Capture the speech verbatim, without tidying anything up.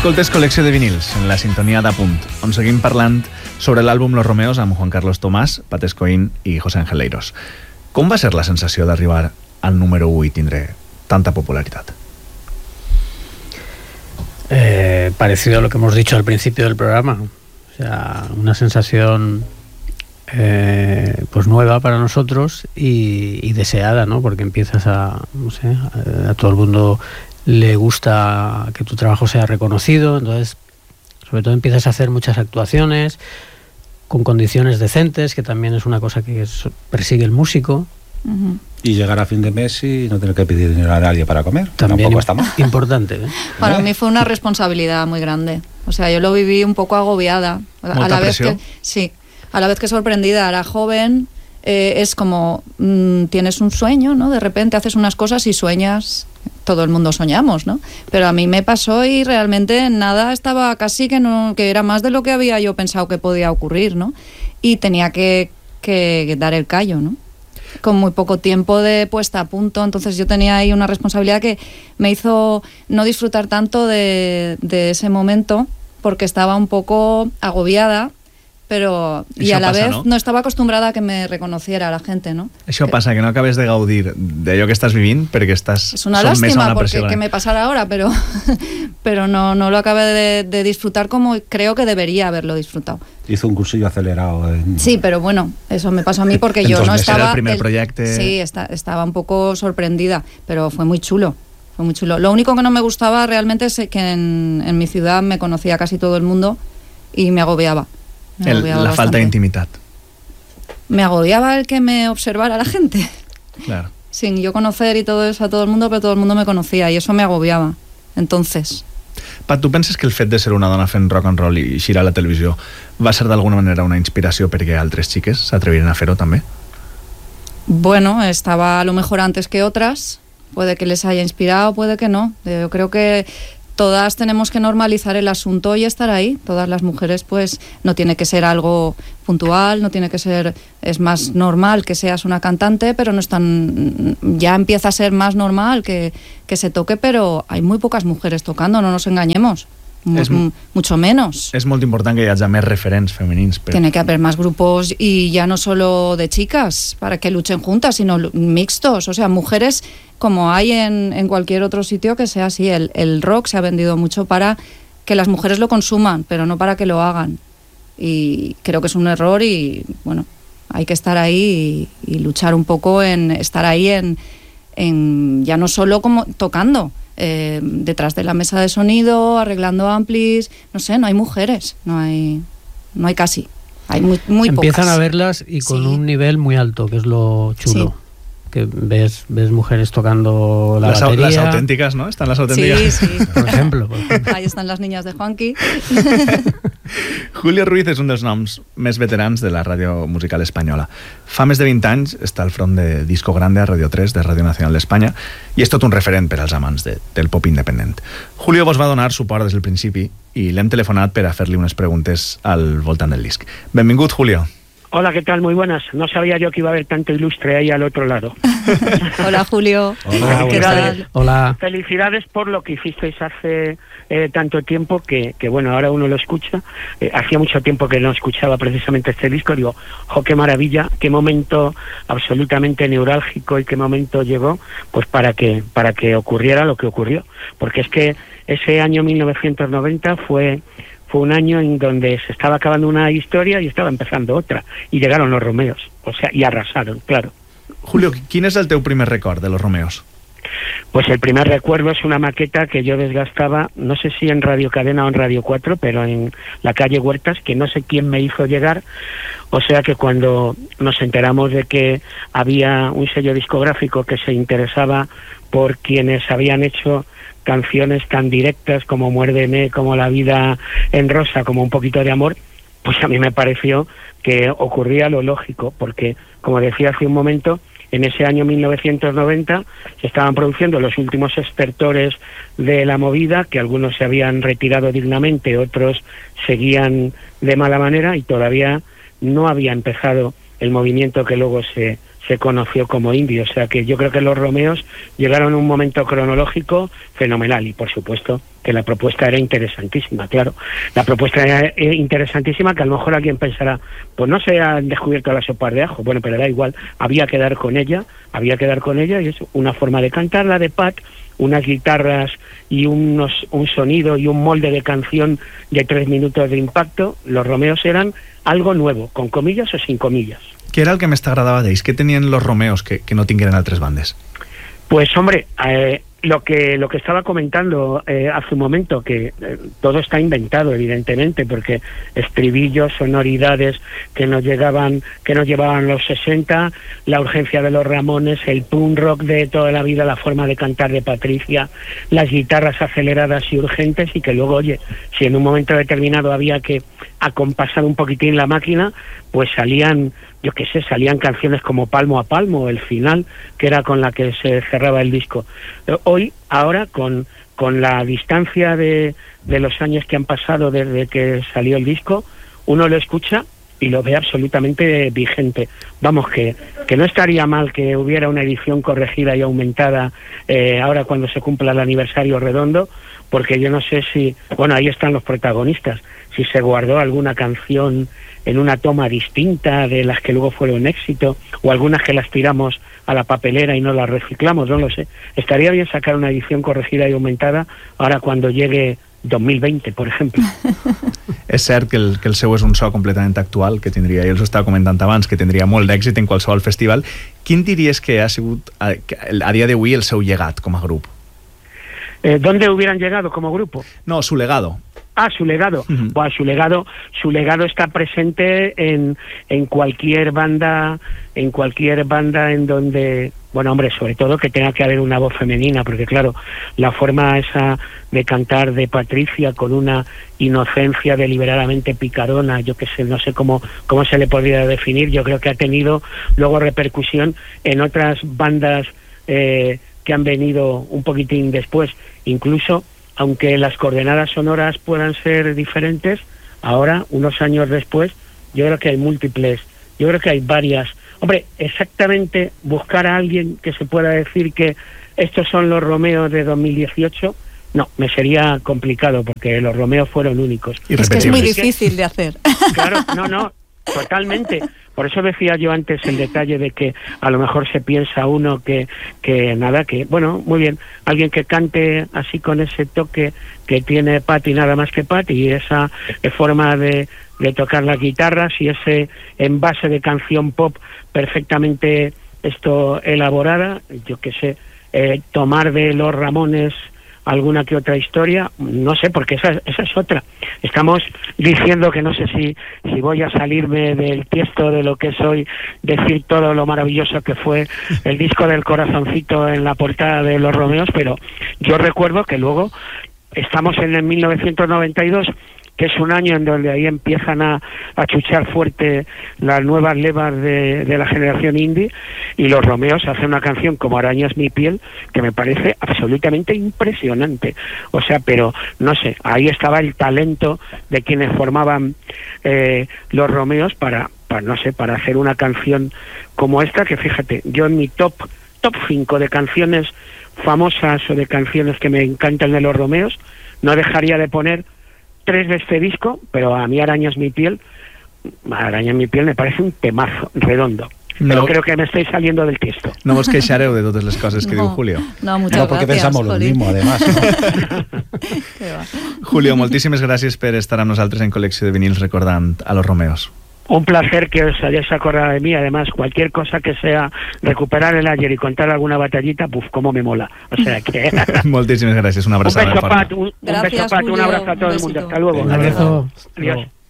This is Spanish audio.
Escoltes Col·lecció de vinils, en la sintonia d'Apunt, on seguim parlant sobre l'àlbum Los Romeos amb Juan Carlos Tomás, Pat Escoín i José Ángel Leiros. Com va ser la sensació d'arribar al número u y tindre tanta popularidad? Eh, parecido a lo que hemos dicho al principio del programa. O sea, una sensación eh, pues nueva para nosotros y, y deseada, ¿no? Porque empiezas a, no sé, a, a todo el mundo le gusta que tu trabajo sea reconocido, entonces sobre todo empiezas a hacer muchas actuaciones con condiciones decentes, que también es una cosa que es, persigue el músico. Uh-huh. Y llegar a fin de mes y no tener que pedir dinero a nadie para comer. También tampoco está mal. Importante, ¿eh? Para ¿Eh? mí fue una responsabilidad muy grande. O sea, yo lo viví un poco agobiada. ¿Mucha a la vez presión? que sí, a la vez que sorprendida. Era joven, eh, es como mmm, tienes un sueño, ¿no? De repente haces unas cosas y sueñas. Todo el mundo soñamos, ¿no? Pero a mí me pasó y realmente nada estaba casi que no, que era más de lo que había yo pensado que podía ocurrir, ¿no? Y tenía que, que dar el callo, ¿no? Con muy poco tiempo de puesta a punto, entonces yo tenía ahí una responsabilidad que me hizo no disfrutar tanto de, de ese momento porque estaba un poco agobiada, pero y Això a la passa, vez no? no estava acostumbrada a que me reconociera la gente, ¿no? Això que, passa, que no acabes de gaudir d'allò que estàs vivint perquè estàs es una sotmesa a lástima una porque pressió. que me pasara ahora, pero, pero no, no lo acabé de, de disfrutar como creo que debería haberlo disfrutado. Hizo un cursillo acelerado. En... Sí, pero bueno, eso me pasó a mí porque yo Entonces, no estaba... era el primer proyecto. Sí, está, estaba un poco sorprendida, pero fue muy chulo. Fue muy chulo. Lo único que no me gustaba realmente es que en, en mi ciudad me conocía casi todo el mundo y me agobiaba. Me El, agobiaba la bastante. falta de intimidad. Me agobiaba el que me observara la gente. Claro. Sin yo conocer y todo eso a todo el mundo, pero todo el mundo me conocía y eso me agobiaba. Entonces... Pat, tu penses que el fet de ser una dona fent rock and roll i girar a la televisió va ser d'alguna manera una inspiració perquè altres xiques s'atreviren a fer-ho també? Bueno, estaba a lo mejor antes que otras, puede que les haya inspirado, puede que no. Yo creo que todas tenemos que normalizar el asunto y estar ahí. Todas las mujeres, pues, no tiene que ser algo puntual, no tiene que ser... Es más normal que seas una cantante, pero no es tan... Ya empieza a ser más normal que, que se toque, pero hay muy pocas mujeres tocando, no nos engañemos. Es, M- mucho menos. És molt important que hi hagi més referents femenins. Però... Tiene que haber más grupos y ya no solo de chicas para que luchen juntas, sino mixtos, o sea, mujeres como hay en, en cualquier otro sitio que sea así. El, el rock se ha vendido mucho para que las mujeres lo consuman, pero no para que lo hagan. Y creo que es un error y, bueno, hay que estar ahí y, y luchar un poco en estar ahí en, en ya no solo como tocando, Eh, detrás de la mesa de sonido, arreglando amplis, no sé, no hay mujeres, no hay, no hay casi, hay muy, muy Empiezan pocas. a verlas y con Sí. un nivel muy alto, que es lo chulo. Sí. Que ves, ves mujeres tocando la las, batería. las auténticas, ¿no? Están las auténticas. Sí, sí. Por ejemplo, por ejemplo. Ahí están las niñas de Juanqui. Julio Ruiz és un dels noms més veterans de la ràdio musical espanyola. Fa més de vint anys està al front de Disco Grande a Radio tres de Ràdio Nacional d'Espanya i és tot un referent per als amants de, del pop independent. Julio vos va donar suport des del principi i l'hem telefonat per a fer-li unes preguntes al voltant del disc. Benvingut, Julio. Hola, ¿qué tal? Muy buenas. No sabía yo que iba a haber tanto ilustre ahí al otro lado. Hola, Julio. Hola, ¿Qué buenas tal? tardes. Hola. Felicidades por lo que hicisteis hace eh, tanto tiempo que, que, bueno, ahora uno lo escucha. Eh, hacía mucho tiempo que no escuchaba precisamente este disco. Digo, jo, qué maravilla, qué momento absolutamente neurálgico y qué momento llegó pues para que, para que ocurriera lo que ocurrió. Porque es que ese año mil novecientos noventa fue... Fue un año en donde se estaba acabando una historia y estaba empezando otra. Y llegaron los Romeos, o sea, y arrasaron, claro. Julio, quin és el teu primer record de los Romeos? Pues el primer recuerdo es una maqueta que yo desgastaba, no sé si en Radio Cadena o en Radio cuatro, pero en la calle Huertas, que no sé quién me hizo llegar. O sea que cuando nos enteramos de que había un sello discográfico que se interesaba por quienes habían hecho canciones tan directas como Muérdeme, como La vida en rosa, como Un poquito de amor, pues a mí me pareció que ocurría lo lógico, porque, como decía hace un momento, en ese año mil novecientos noventa se estaban produciendo los últimos estertores de la movida, que algunos se habían retirado dignamente, otros seguían de mala manera y todavía no había empezado el movimiento que luego se, se conoció como Indie. O sea que yo creo que los Romeos llegaron en un momento cronológico fenomenal, y por supuesto que la propuesta era interesantísima, claro. La propuesta era interesantísima, que a lo mejor alguien pensará, pues no se han descubierto las sopas de ajo. Bueno, pero da igual, había que dar con ella, había que dar con ella, y es una forma de cantar, la de Pat, unas guitarras y unos, un sonido y un molde de canción de tres minutos de impacto. Los Romeos eran algo nuevo, con comillas o sin comillas. Què era el que més t'agradava d'ells? Què tenien los Romeos que, que no tingueren altres bandes? Pues hombre, eh, lo que lo que estaba comentando eh, hace un momento, que eh, todo está inventado evidentemente, porque estribillos, sonoridades que nos llegaban, que nos llevaban los sesenta, la urgencia de los Ramones, el punk rock de toda la vida, la forma de cantar de Patricia, las guitarras aceleradas y urgentes, y que luego, oye, si en un momento determinado había que acompasar un poquitín la máquina, pues salían, yo qué sé, salían canciones como Palmo a Palmo, el final, que era con la que se cerraba el disco. Hoy, ahora, con, con la distancia de, de los años que han pasado desde que salió el disco, uno lo escucha y lo ve absolutamente vigente. Vamos, que, que no estaría mal que hubiera una edición corregida y aumentada eh, ahora cuando se cumpla el aniversario redondo, porque yo no sé si, bueno, ahí están los protagonistas, si se guardó alguna canción en una toma distinta de las que luego fueron éxito, o algunas que las tiramos a la papelera y no las reciclamos, no lo sé. Estaría bien sacar una edición corregida y aumentada ahora cuando llegue dos mil veinte, por ejemplo. És cert que el, que el seu és un so completament actual, que tindria, jo els ho estava comentant abans, que tindria molt d'èxit en qualsevol festival. Quin diries que ha sigut a, a dia d'avui el seu llegat com a grup? Eh, ¿Dónde hubieran llegado como grupo? No, su legado. Ah, su legado. Uh-huh. Bueno, su legado, su legado está presente en, en cualquier banda, en cualquier banda en donde, bueno, hombre, sobre todo que tenga que haber una voz femenina, porque claro, la forma esa de cantar de Patricia con una inocencia deliberadamente picarona, yo que sé, no sé cómo, cómo se le podría definir, yo creo que ha tenido luego repercusión en otras bandas eh, que han venido un poquitín después, incluso aunque las coordenadas sonoras puedan ser diferentes, ahora, unos años después, yo creo que hay múltiples, yo creo que hay varias. Hombre, exactamente buscar a alguien que se pueda decir que estos son los Romeos de dos mil dieciocho, no, me sería complicado, porque los Romeos fueron únicos. Es que es muy difícil de hacer. Claro, no, no, totalmente. Por eso decía yo antes el detalle de que a lo mejor se piensa uno que, que nada, que bueno, muy bien, alguien que cante así con ese toque que tiene Pat y nada más que Pat, y esa forma de, de tocar las guitarras y ese envase de canción pop perfectamente esto elaborada, yo qué sé, eh, tomar de los Ramones alguna que otra historia, no sé, porque esa, esa es otra. Estamos diciendo que no sé si, si voy a salirme del tiesto de lo que soy, decir todo lo maravilloso que fue el disco del corazoncito en la portada de los Romeos, pero yo recuerdo que luego estamos en el mil novecientos noventa y dos, que es un año en donde ahí empiezan a, a chuchar fuerte las nuevas levas de, de la generación indie, y los Romeos hacen una canción como Araña es mi piel, que me parece absolutamente impresionante. O sea, pero no sé, ahí estaba el talento de quienes formaban eh, los Romeos para, para, no sé, para hacer una canción como esta, que fíjate, yo en mi top, top cinco de canciones famosas o de canciones que me encantan de los Romeos, no dejaría de poner tres de este disco, pero a mí Araña es mi piel, Araña es mi piel me parece un temazo redondo. No. Pero creo que me estoy saliendo del tiesto. No vos queixareu de totes les coses que no, diu Julio. No, muchas no, porque gracias, pensamos lo Jolín. mismo, además. ¿No? Julio, moltíssimes gràcies per estar amb nosaltres en Col·lecció de Vinils recordant a los Romeos. Un placer que os hayáis acordado de mí. Además, cualquier cosa que sea recuperar el ayer y contar alguna batallita, puf, cómo me mola. O sea que... Moltíssimes gràcies, una un abraçada. beso, Pat, un, un Gracias, beso, Pat, un Julio, abrazo a todo un el mundo. besito. Hasta luego. Un abrazo. Adiós.